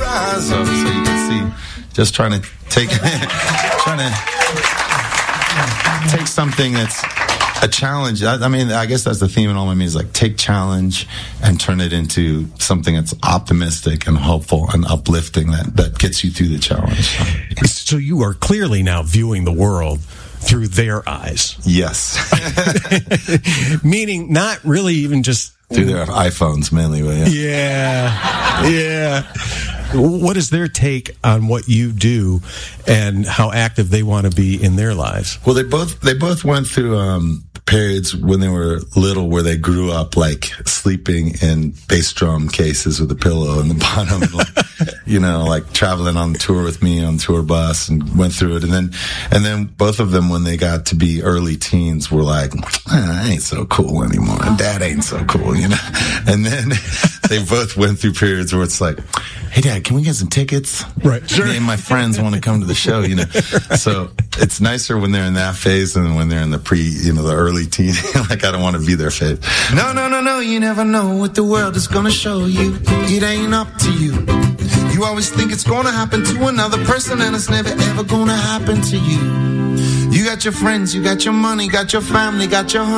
eyes. So you can see, just trying to take something that's a challenge. I mean, I guess that's the theme in all my music, like take challenge and turn it into something that's optimistic and hopeful and uplifting that gets you through the challenge. So you are clearly now viewing the world through their eyes. Yes. Meaning not really even just through their iPhones mainly. But yeah. What is their take on what you do and how active they want to be in their lives? Well, they both went through periods when they were little where they grew up like sleeping in bass drum cases with a pillow in the bottom, and like traveling on tour with me on tour bus, and went through it. And then both of them, when they got to be early teens, were like, I ain't so cool anymore, and Dad ain't so cool, And then they both went through periods where it's like, hey, Dad, can we get some tickets? Right, sure. Me and my friends want to come to the show, So it's nicer when they're in that phase than when they're in the the early teen. Like, I don't want to be their phase. No, you never know what the world is going to show you. It ain't up to you. You always think it's going to happen to another person, and it's never, ever going to happen to you. You got your friends, you got your money, got your family, got your